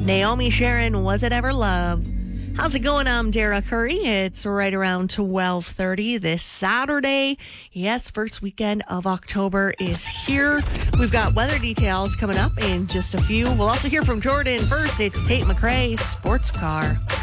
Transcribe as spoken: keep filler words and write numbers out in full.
Naomi Sharon, Was It Ever Love? How's it going? I'm Dara Curry. It's right around twelve thirty this Saturday. Yes, first weekend of October is here. We've got weather details coming up in just a few. We'll also hear from Jordan. First, it's Tate McRae, Sports Car.